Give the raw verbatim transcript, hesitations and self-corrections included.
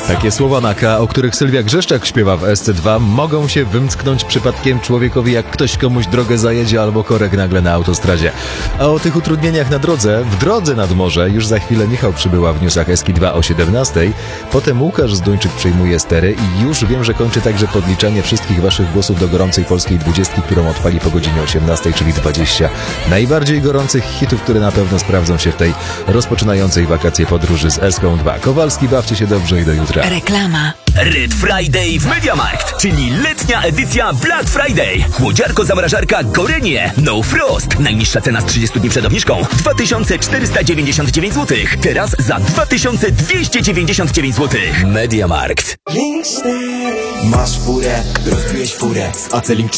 Takie słowa na K, o których Sylwia Grzeszczak śpiewa w S C dwa, mogą się wymsknąć przypadkiem człowiekowi, jak ktoś komuś drogę zajedzie albo korek nagle na autostradzie. A o tych utrudnieniach na drodze, w drodze nad morze, już za chwilę Michał przybyła w newsach Eski dwa o siedemnastej. Potem Łukasz Zduńczyk przejmuje stery i już wiem, że kończy także podliczanie wszystkich waszych głosów do gorącej polskiej dwudziestki, którą odpali po godzinie osiemnastej, czyli dwadzieścia najbardziej gorących hitów, które na pewno sprawdzą się w tej rozpoczynającej wakacje podróży z Eską dwa. Kowalski, bawcie się dobrze i do jutra. Reklama. Red Friday w MediaMarkt, czyli letnia edycja Black Friday. Chłodziarko-zamrażarka Gorenie No Frost. Najniższa cena z trzydziestu dni przed obniżką dwa tysiące czterysta dziewięćdziesiąt dziewięć złotych. Teraz za dwa tysiące dwieście dziewięćdziesiąt dziewięć złotych. MediaMarkt. Masz furę, rozbiłeś furę z Acelink